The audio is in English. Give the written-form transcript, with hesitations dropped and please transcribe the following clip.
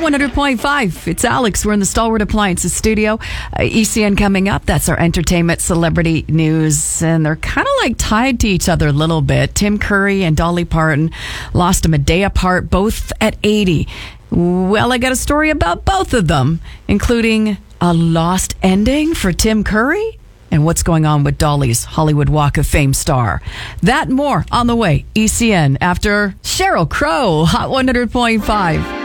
Hot 100.5. It's Alex. We're in the Stalwart Appliances studio. ECN coming up. That's our entertainment celebrity news. And they're kind of like tied to each other a little bit. Tim Curry and Dolly Parton lost them a day apart, both at 80. Well, I got a story about both of them, including a lost ending for Tim Curry and what's going on with Dolly's Hollywood Walk of Fame star. That and more on the way. ECN after Sheryl Crow, Hot 100.5.